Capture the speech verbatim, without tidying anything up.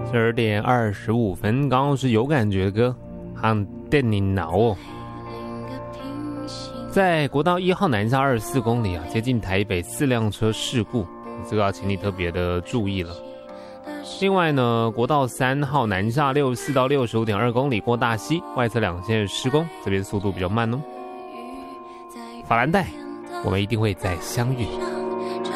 十二点二十五分，刚刚是有感觉的歌，和电你脑哦。在国道一号南下二十四公里啊，接近台北四辆车事故，这个要请你特别的注意了。另外呢，国道三号南下六十四到六十五点二公里过大溪，外侧两线施工，这边速度比较慢哦。法兰黛，我们一定会再相遇。